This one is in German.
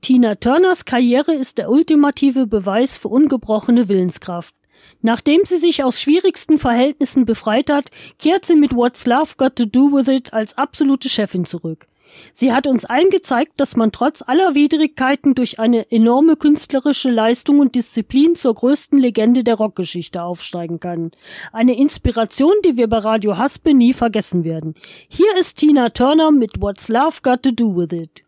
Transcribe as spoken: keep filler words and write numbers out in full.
Tina Turners Karriere ist der ultimative Beweis für ungebrochene Willenskraft. Nachdem sie sich aus schwierigsten Verhältnissen befreit hat, kehrt sie mit What's Love Got to Do With It als absolute Chefin zurück. Sie hat uns allen gezeigt, dass man trotz aller Widrigkeiten durch eine enorme künstlerische Leistung und Disziplin zur größten Legende der Rockgeschichte aufsteigen kann. Eine Inspiration, die wir bei Radio Haspe nie vergessen werden. Hier ist Tina Turner mit What's Love Got to Do With It.